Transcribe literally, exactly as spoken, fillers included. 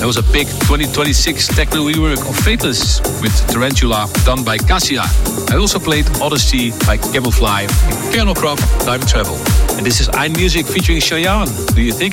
There was a big twenty twenty-six techno rework of Fateless with Tarantula done by Cassia. I also played Odyssey by Cablefly and Kernel Crop Time Travel. And this is iMusic featuring Cheyenne. Do you think